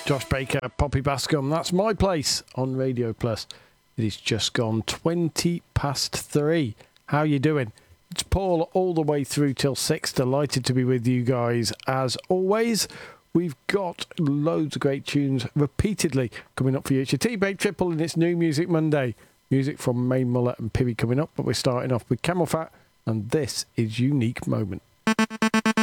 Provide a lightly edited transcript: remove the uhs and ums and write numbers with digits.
Josh Baker, Poppy Bascom. That's My Place on Radio Plus. It is just gone 3:20. How you doing? It's Paul all the way through till 6. Delighted to be with you guys as always. We've got loads of great tunes repeatedly coming up for you. It's your T-Bait Triple and it's New Music Monday. Music from Main Mullet and Pibby coming up, but we're starting off with Camel Fat and this is Unique Moment.